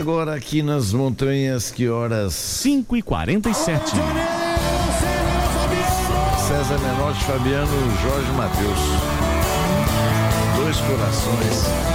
agora aqui nas montanhas, que horas? 5h47. César Menotti, Fabiano, Jorge Matheus. Dois corações.